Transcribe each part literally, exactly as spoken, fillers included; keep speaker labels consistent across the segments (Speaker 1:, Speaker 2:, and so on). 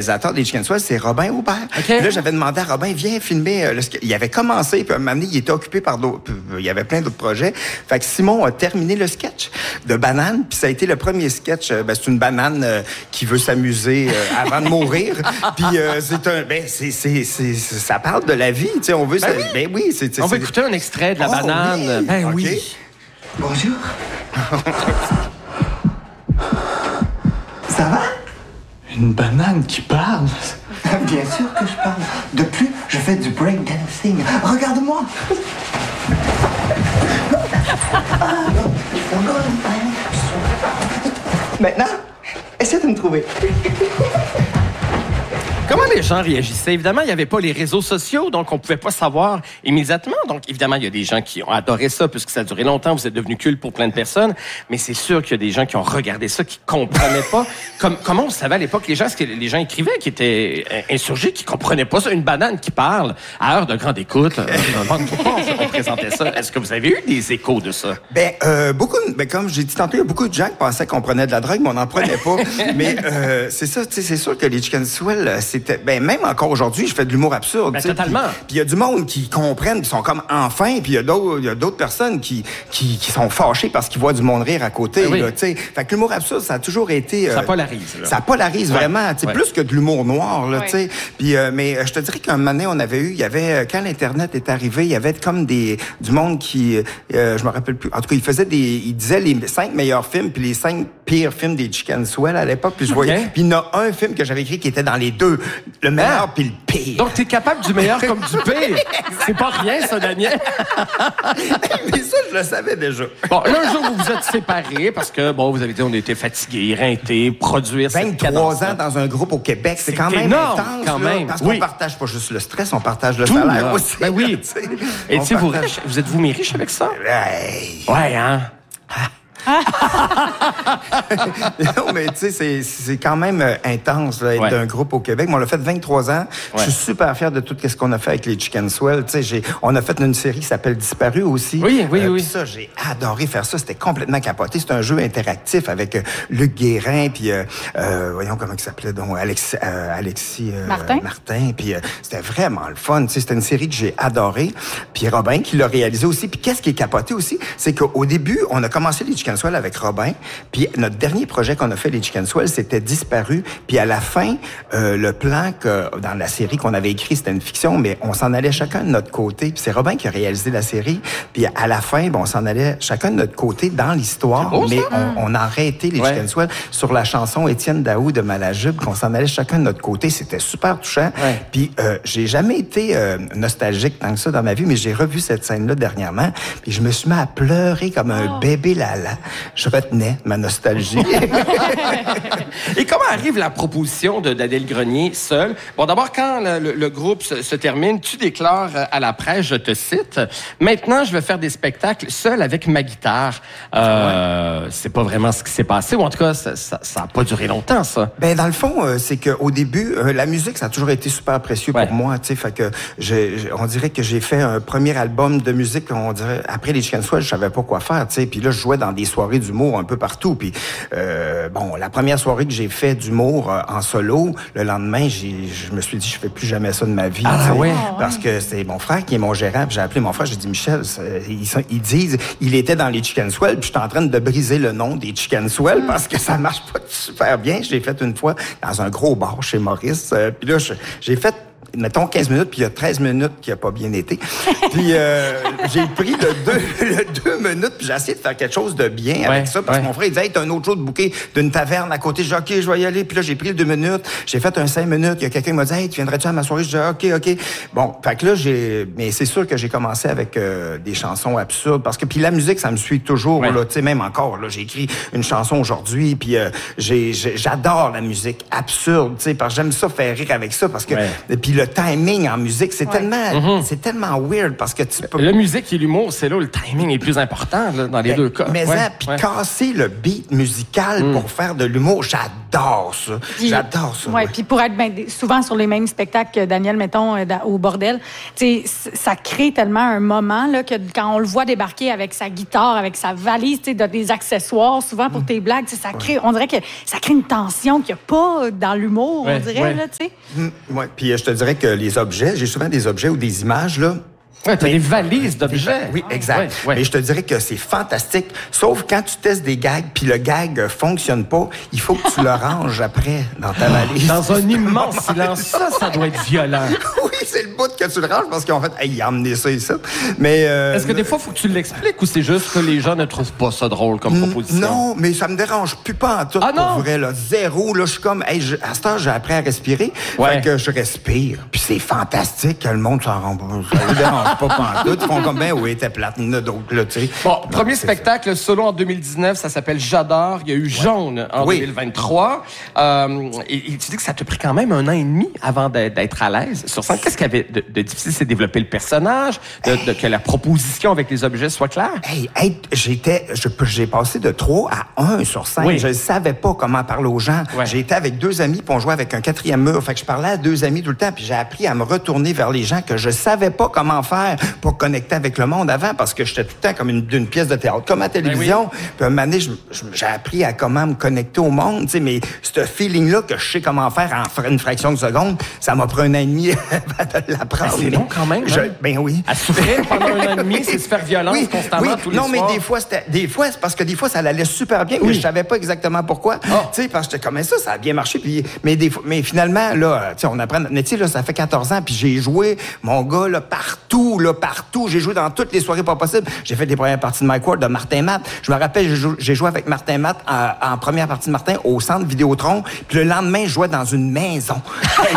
Speaker 1: réalisateur des Chicken Swell, c'est Robin Aubert. Okay. Là, j'avais demandé à Robin, viens filmer euh, le sketch. Il avait commencé, puis à un moment donné, il était occupé par d'autres... Il y avait plein d'autres projets. Fait que Simon a terminé le sketch de banane, puis ça a été le premier sketch. Euh, ben, c'est une banane euh, qui veut s'amuser euh, avant de mourir. Puis euh, c'est un... Ben, c'est, c'est, c'est, ça parle de la vie, tu sais, on veut...
Speaker 2: Ben
Speaker 1: ça,
Speaker 2: oui,
Speaker 1: ben, oui c'est, c'est,
Speaker 2: on va
Speaker 1: c'est...
Speaker 2: écouter un extrait de la
Speaker 1: oh,
Speaker 2: banane.
Speaker 1: Oui.
Speaker 2: Ben
Speaker 1: okay.
Speaker 2: oui.
Speaker 3: Bonjour. Ça va?
Speaker 4: Une banane qui parle?
Speaker 3: Bien sûr que je parle. De plus, je fais du breakdancing. Regarde-moi. Maintenant, essaie de me trouver.
Speaker 2: Comment les gens réagissaient? Évidemment, il n'y avait pas les réseaux sociaux, donc on ne pouvait pas savoir immédiatement. Donc, évidemment, il y a des gens qui ont adoré ça, puisque ça a duré longtemps, vous êtes devenu culte pour plein de personnes, mais c'est sûr qu'il y a des gens qui ont regardé ça, qui ne comprenaient pas. Comme, comment on savait à l'époque, les gens, ce que les gens écrivaient, qui étaient insurgés, qui ne comprenaient pas ça? Une banane qui parle à heure de grande écoute. Pourquoi on, on présentait ça? Est-ce que vous avez eu des échos de ça?
Speaker 1: Ben, euh, beaucoup, ben, comme j'ai dit tantôt, il y a beaucoup de gens qui pensaient qu'on prenait de la drogue, mais on n'en prenait pas. Mais euh, c'est ça, tu sais, c'est sûr que les Chicken Swell, c'est Ben, même encore aujourd'hui, je fais de l'humour absurde.
Speaker 2: Ben, totalement.
Speaker 1: Puis il y a du monde qui comprennent, qui sont comme enfin, puis il y a d'autres, il y a d'autres personnes qui, qui, qui sont fâchées parce qu'ils voient du monde rire à côté. Ben oui. Là, fait que l'humour absurde, ça a toujours été... Euh,
Speaker 2: ça polarise. Là.
Speaker 1: Ça polarise ouais. vraiment, ouais. plus que de l'humour noir. Là, ouais. Puis, euh, mais euh, je te dirais qu'un moment donné, on avait eu, il y avait, quand l'Internet est arrivé, il y avait comme des du monde qui, euh, je me rappelle plus, en tout cas, il faisait des, il disait les cinq meilleurs films, puis les cinq pires films des Chicken Swell à l'époque, puis je voyais, okay. puis il y en a un film que j'avais écrit qui était dans les deux. Le meilleur ah. puis le pire.
Speaker 2: Donc, t'es capable du meilleur comme du pire. C'est pas rien, ça, Daniel.
Speaker 1: Mais ça, je le savais déjà.
Speaker 2: Bon, là, un jour, vous vous êtes séparés parce que, bon, vous avez dit on était fatigués, éreintés, produire cette
Speaker 1: vingt-trois ans dans un groupe au Québec, c'est, c'est quand même
Speaker 2: énorme,
Speaker 1: intense.
Speaker 2: Quand
Speaker 1: là,
Speaker 2: même.
Speaker 1: Parce
Speaker 2: oui.
Speaker 1: qu'on partage pas juste le stress, on partage le
Speaker 2: Tout,
Speaker 1: salaire
Speaker 2: là.
Speaker 1: aussi.
Speaker 2: Ben oui. Et tu sais, vous, vous êtes-vous mis riche avec ça?
Speaker 1: Hey.
Speaker 2: Ouais, hein?
Speaker 1: Non, mais tu sais, c'est, c'est quand même euh, intense là, être ouais. d'un groupe au Québec. Mais on l'a fait vingt-trois ans. Ouais. Je suis super fier de tout ce qu'on a fait avec les Chicken Swell. Tu sais, j'ai, on a fait une série qui s'appelle Disparu aussi.
Speaker 2: Oui, oui,
Speaker 1: euh,
Speaker 2: oui.
Speaker 1: Ça, j'ai adoré faire ça. C'était complètement capoté. C'est un jeu interactif avec euh, Luc Guérin, puis euh, euh, voyons comment il s'appelait donc Alex, euh, Alexis euh,
Speaker 5: Martin.
Speaker 1: Martin. Puis euh, c'était vraiment le fun. Tu sais, c'était une série que j'ai adorée. Puis Robin qui l'a réalisé aussi. Puis qu'est-ce qui est capoté aussi, c'est qu'au début, on a commencé les Chicken Swell avec Robin. Puis notre dernier projet qu'on a fait, les Chicken Swell, c'était Disparu. Puis à la fin, euh, le plan que dans la série qu'on avait écrit, c'était une fiction, mais on s'en allait chacun de notre côté. Puis c'est Robin qui a réalisé la série. Puis à la fin, bon, on s'en allait chacun de notre côté dans l'histoire, beau, mais on, on a arrêté les ouais. Chicken Swell sur la chanson Étienne Daou de Malajube, qu'on s'en allait chacun de notre côté. C'était super touchant. Ouais. Puis euh, j'ai jamais été euh, nostalgique tant que ça dans ma vie, mais j'ai revu cette scène-là dernièrement. Puis je me suis mis à pleurer comme un oh. bébé lala. Je retenais ma nostalgie.
Speaker 2: Et comment arrive la proposition de d'Adèle Grenier seule? Bon, d'abord, quand le, le, le groupe se, se termine, tu déclares à la presse, je te cite, « Maintenant, je vais faire des spectacles seul avec ma guitare. Euh, » ouais. C'est pas vraiment ce qui s'est passé, ou en tout cas, ça n'a ça, ça pas duré longtemps, ça.
Speaker 1: Ben dans le fond, euh, c'est qu'au début, euh, la musique, ça a toujours été super précieux ouais. pour moi, tu sais, fait que j'ai, on dirait que j'ai fait un premier album de musique, on dirait, après les Chicken Swell, je savais pas quoi faire, tu sais, puis là, je jouais dans des soirées d'humour un peu partout. Puis, euh, bon, la première soirée que j'ai fait d'humour euh, en solo, le lendemain, j'ai, je me suis dit, je fais plus jamais ça de ma vie.
Speaker 2: Ah, ouais.
Speaker 1: Parce que c'est mon frère qui est mon gérant. Puis j'ai appelé mon frère, j'ai dit, Michel, ils, ils disent, il était dans les Chicken Swell, puis je suis en train de briser le nom des Chicken Swell mm. parce que ça marche pas super bien. Je l'ai fait une fois dans un gros bar chez Maurice. Euh, puis là, je, j'ai fait mettons quinze minutes, puis il y a treize minutes qui a pas bien été. Puis euh, j'ai pris le deux, le deux minutes, puis j'ai essayé de faire quelque chose de bien ouais, avec ça, parce ouais. que mon frère, il disait, hey, t'as un autre show de bouquet d'une taverne à côté. J'ai dit, OK, je vais y aller. Puis là, j'ai pris le deux minutes. J'ai fait un cinq minutes. Il y a quelqu'un qui m'a dit, hey, tu viendrais-tu à ma soirée? Je dis, OK, OK. Bon, fait que là, j'ai... Mais c'est sûr que j'ai commencé avec euh, des chansons absurdes, parce que, puis la musique, ça me suit toujours, ouais. là, tu sais, même encore, là, j'ai écrit une chanson aujourd'hui, puis euh, j'ai, j'ai, j'adore la musique absurde, tu sais, parce que j'aime ça faire rire avec ça, parce que... Ouais. Puis le timing en musique, c'est
Speaker 5: Ouais.
Speaker 1: tellement,
Speaker 2: Mm-hmm.
Speaker 1: c'est tellement weird parce que tu peux
Speaker 2: La musique et l'humour, c'est là où le timing est plus important là, dans les
Speaker 1: Ben,
Speaker 2: deux cas.
Speaker 1: Mais
Speaker 2: Ouais,
Speaker 1: ça, puis
Speaker 2: ouais.
Speaker 1: casser le beat musical
Speaker 2: Mm.
Speaker 1: pour faire de l'humour, j'adore ça.
Speaker 5: Puis-
Speaker 1: J'adore ça.
Speaker 5: Ouais,
Speaker 1: ouais.
Speaker 5: puis pour être ben, des- souvent sur les mêmes spectacles que Daniel, mettons, euh, dans- au bordel, tu sais, c- ça crée tellement un moment là, que quand on le voit débarquer avec sa guitare, avec sa valise, tu sais, de- des accessoires, souvent pour tes blagues, tu sais, ça crée, on dirait que ça crée une tension qu'il n'y a pas dans l'humour,
Speaker 2: Ouais,
Speaker 5: on dirait,
Speaker 2: ouais.
Speaker 5: là, tu sais.
Speaker 1: Mm, ouais. Puis euh, je te dirais que les objets, j'ai souvent des objets ou des images, là.
Speaker 2: Ouais, t'as des valises d'objets.
Speaker 1: Oui, exact.
Speaker 2: Ouais, ouais.
Speaker 1: Mais je te dirais que c'est fantastique. Sauf quand tu testes des gags, puis le gag euh, fonctionne pas, il faut que tu le ranges après dans ta valise.
Speaker 2: Dans un immense silence. Ça, ça doit être violent.
Speaker 1: Oui, c'est le bout que tu le ranges parce qu'en fait, hey, il a emmené ça ici. Mais euh,
Speaker 2: Est-ce que des fois, il faut que tu l'expliques ou c'est juste que les gens ne trouvent pas ça drôle comme proposition?
Speaker 1: Non, mais ça me dérange plus pas en tout.
Speaker 2: Ah non?
Speaker 1: Pour vrai, là, zéro. Là, je suis comme, hey, je- à ce temps, j'ai appris à respirer.
Speaker 2: Ouais.
Speaker 1: Fait que je respire. Puis c'est fantastique que le monde s'en rend pas. Ça ne dérange pas pantoute. Ils font comme, ben oui, t'es plate. Il y en a d'autres, là, tu sais.
Speaker 2: Bon,
Speaker 1: Non,
Speaker 2: premier
Speaker 1: c'est
Speaker 2: spectacle solo en deux mille dix-neuf, ça s'appelle J'adore. Il y a eu Jaune en
Speaker 1: Oui.
Speaker 2: deux mille vingt-trois. Euh, et, et tu dis que ça t'a pris quand même un an et demi avant d'être, d'être à l'aise sur scène. Qu'est-ce qu'il y avait de, de difficile? C'est développer le personnage, de, de- que la proposition avec les objets soit claire?
Speaker 1: Hey, hey, j'étais, je- j'ai passé de trois à un sur scène.
Speaker 2: Oui.
Speaker 1: Je ne savais pas comment parler aux gens.
Speaker 2: Ouais.
Speaker 1: J'ai été avec deux amis, puis on jouait avec un quatrième mur. Fait que je parlais à deux amis tout le temps, puis j'ai appris à me retourner vers les gens que je savais pas comment faire pour connecter avec le monde avant, parce que j'étais tout le temps comme une, d'une pièce de théâtre, comme à la télévision.
Speaker 2: Ben
Speaker 1: Puis à un moment donné, je- je- j'ai appris à comment me connecter au monde, tu sais, mais ce feeling-là que je sais comment faire en fra- une fraction de seconde, ça m'a pris un an et demi avant de l'apprendre.
Speaker 2: Ben, c'est long quand même,
Speaker 1: Je-
Speaker 2: hein?
Speaker 1: ben oui.
Speaker 2: À souffrir pendant un an et demi, c'est se faire violence
Speaker 1: Oui,
Speaker 2: constamment
Speaker 1: oui.
Speaker 2: tous les
Speaker 1: non,
Speaker 2: soirs.
Speaker 1: mais des fois, c'était, des fois, c'est parce que des fois, ça allait super bien, mais je savais pas exactement pourquoi.
Speaker 2: Ah.
Speaker 1: Tu sais, parce que j'étais comme ça, ça a bien marché. Puis, mais des fois, mais finalement, là, tu sais, on apprend notre métier, là, ça fait quatorze ans, puis j'ai joué, mon gars, là, partout, là, partout. J'ai joué dans toutes les soirées pas possibles. J'ai fait des premières parties de Mike Ward, de Martin Matt. Je me rappelle, j'ai joué, j'ai joué avec Martin Matt en, en première partie de Martin au centre Vidéotron. Puis le lendemain, je jouais dans une maison. Hey,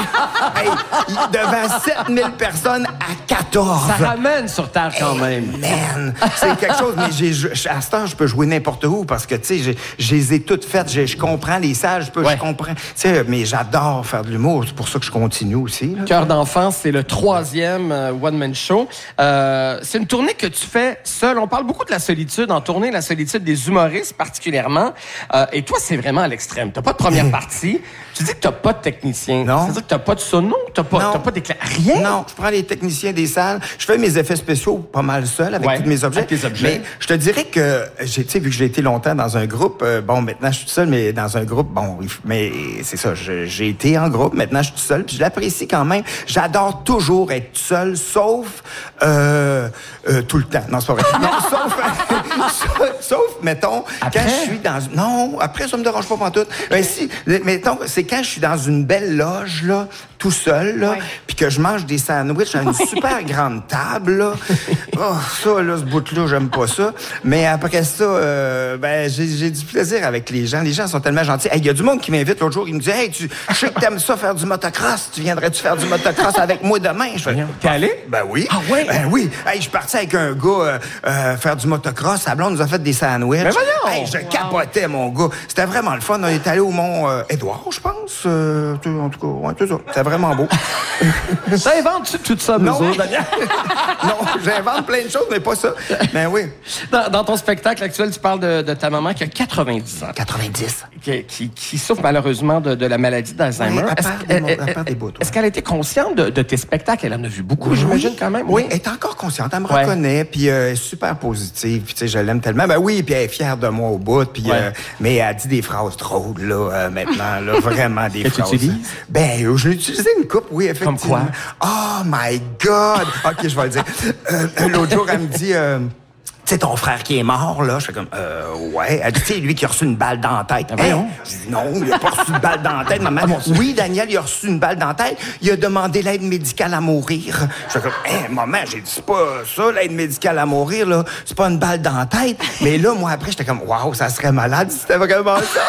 Speaker 1: hey, hey, devant sept mille personnes à quatorze.
Speaker 2: Ça ramène sur terre quand même.
Speaker 1: Man, c'est quelque chose, mais j'ai, je- à ce temps, je peux jouer n'importe où parce que, tu sais, j'ai- je les ai toutes faites. Je, je comprends les salles, je peux,
Speaker 2: Ouais.
Speaker 1: je comprends. Tu sais, mais j'adore faire de l'humour. C'est pour ça que je continue aussi. Là.
Speaker 2: Cœur d'enfant, c'est le troisième euh, one-man show. Euh, c'est une tournée que tu fais seul. On parle beaucoup de la solitude en tournée, la solitude des humoristes particulièrement. Euh, et toi, c'est vraiment à l'extrême. T'as pas de première partie. Tu dis que t'as pas de technicien.
Speaker 1: Non.
Speaker 2: C'est-à-dire que t'as pas de sono, t'as pas,
Speaker 1: Non.
Speaker 2: t'as pas d'éclair. Rien.
Speaker 1: Non, je prends les techniciens des salles. Je fais mes effets spéciaux pas mal seul avec
Speaker 2: Ouais,
Speaker 1: tous mes objets.
Speaker 2: avec tes objets.
Speaker 1: Mais je te dirais que, j'ai, tu sais, vu que j'ai été longtemps dans un groupe, euh, bon, maintenant je suis tout seul, mais dans un groupe, bon, il f- mais c'est ça, je- j'ai été en groupe, maintenant je suis tout seul, puis je l'apprécie quand même. J'adore toujours être tout seul, sauf euh, euh, tout le temps. Non, c'est pas vrai. Non, sauf, sauf, sauf, mettons,
Speaker 2: Après?
Speaker 1: quand je suis dans... Non, après, ça me dérange pas pantoute. Ben si, mettons, c'est quand je suis dans une belle loge, là, tout seul, là,
Speaker 5: Ouais.
Speaker 1: puis que je mange des sandwichs à une super grande table, là. Oh, ça, là, ce bout-là, j'aime pas ça. Mais après ça, euh, ben, j'ai, j'ai du plaisir avec les gens. Les gens sont tellement gentils. Il y a du monde qui m'invite l'autre jour, il me dit, hey, tu, je sais que t'aimes ça faire du motocross. Tu viendrais-tu faire du motocross avec moi demain? Je fais,
Speaker 2: T'es allé?
Speaker 1: ben oui.
Speaker 2: Ah ouais?
Speaker 1: Ben oui. Hey, je suis parti avec un gars euh, euh, faire du motocross. Sa blonde nous a fait des sandwichs.
Speaker 2: Ben voyons!
Speaker 1: Hey, je capotais, mon gars. C'était vraiment le fun. On est allé au Mont euh, Édouard, je pense. Euh, en tout cas, ouais, tout ça. C'était vraiment beau.
Speaker 2: T'inventes-tu tout ça, nous
Speaker 1: Non.
Speaker 2: autres, Daniel?
Speaker 1: Non, j'invente plein de choses, mais pas ça. Ben oui.
Speaker 2: Dans, dans ton spectacle actuel, tu parles de, de ta maman qui a quatre-vingt-dix ans.
Speaker 1: quatre-vingt-dix.
Speaker 2: Qui, qui, qui souffre malheureusement de, de la maladie d'Alzheimer.
Speaker 1: Oui, elle
Speaker 2: Est-ce
Speaker 1: perd
Speaker 2: que-
Speaker 1: des mots-
Speaker 2: elle-
Speaker 1: elle perd des bouts, ouais.
Speaker 2: Est-ce qu'elle a été consciente de, de tes spectacles? Elle en a vu beaucoup, j'imagine, quand même.
Speaker 1: Oui, elle est encore consciente. Elle me
Speaker 2: Ouais.
Speaker 1: reconnaît, puis euh, elle est super positive. Puis, tu sais, je l'aime tellement. Ben oui, puis elle est fière de moi au bout. Puis,
Speaker 2: Ouais.
Speaker 1: euh, mais elle dit des phrases drôles, là, euh, maintenant, là, vraiment des
Speaker 2: Que tu
Speaker 1: phrases.
Speaker 2: utilises?
Speaker 1: Ben, euh, je l'ai utilisé une coupe, oui, effectivement.
Speaker 2: Comme quoi?
Speaker 1: Oh my God! OK, je vais le dire. Euh, l'autre jour, elle me dit... euh, tu sais, ton frère qui est mort, là, je fais comme, euh, ouais. Elle dit, tu sais, lui qui a reçu une balle dans la tête.
Speaker 2: Ah, voyons.
Speaker 1: Hein? Je dis, non, il a pas reçu une balle dans la tête, maman. Oui, Daniel, il a reçu une balle dans la tête. Il a demandé l'aide médicale à mourir. Je fais comme, hé, maman, j'ai dit, c'est pas ça, l'aide médicale à mourir, là. C'est pas une balle dans la tête. Mais là, moi, après, j'étais comme, waouh, ça serait malade si c'était vraiment ça.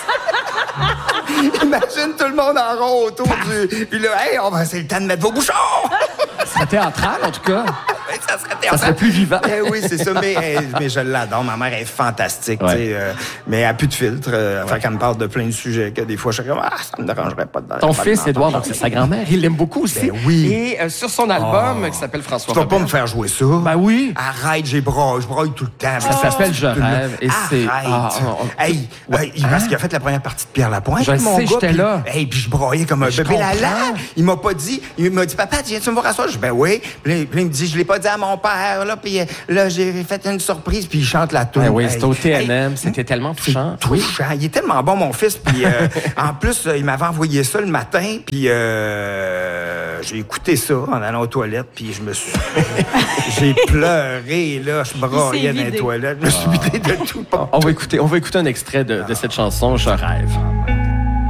Speaker 1: Imagine tout le monde en rond autour du... Puis là, hey, on va, c'est le temps de mettre vos bouchons!
Speaker 2: C'est théâtral, en tout cas.
Speaker 1: ça serait
Speaker 2: Ça serait plus vivant.
Speaker 1: Eh oui, c'est ça, mais, mais je l'adore. Ma mère est fantastique,
Speaker 2: Ouais.
Speaker 1: tu sais, euh, mais elle n'a plus de filtre. Euh, fait qu'elle me parle de plein de sujets que des fois, je suis comme, ah, ça me dérangerait pas de
Speaker 2: Ton
Speaker 1: pas de
Speaker 2: fils,
Speaker 1: l'entendre.
Speaker 2: Édouard, donc c'est sa grand-mère, il l'aime beaucoup aussi.
Speaker 1: Ben oui.
Speaker 2: Et euh, sur son album
Speaker 1: Oh.
Speaker 2: qui s'appelle François
Speaker 1: Tu vas pas
Speaker 2: Robert.
Speaker 1: me faire jouer ça.
Speaker 2: Ben oui.
Speaker 1: Arrête, j'ai braille, je braille tout le temps.
Speaker 2: Ça s'appelle Je rêve et c'est...
Speaker 1: Arrête.
Speaker 2: Ah, ah, ah.
Speaker 1: Hey, hey, parce qu'il a fait la première partie de Pierre Lapointe.
Speaker 2: Je
Speaker 1: mon
Speaker 2: sais,
Speaker 1: gars,
Speaker 2: j'étais
Speaker 1: puis-
Speaker 2: là.
Speaker 1: Hey, puis je broyais comme un
Speaker 2: Je
Speaker 1: bébé là là.
Speaker 2: comprends.
Speaker 1: Il m'a pas dit, il m'a dit, papa, tu viens-tu me voir à soir? Je dis, ben oui. Puis là, puis là, il me dit, je l'ai pas dit à mon père, là, puis euh, là, j'ai fait une surprise, puis il chante la tune.
Speaker 2: Ben oui,
Speaker 1: Hey,
Speaker 2: c'était au T N M,
Speaker 1: hey,
Speaker 2: c'était tellement
Speaker 1: c'est
Speaker 2: touchant.
Speaker 1: touchant. Il est tellement bon, mon fils. Puis euh, en plus, euh, il m'avait envoyé ça le matin, puis euh, j'ai écouté ça en allant aux toilettes, puis je me suis... j'ai pleuré, là. Je broyais dans les
Speaker 5: vidé.
Speaker 1: toilettes. Je me suis vidé de tout.
Speaker 2: On va écouter, on va écouter un extrait de, de cette chanson, Je rêve.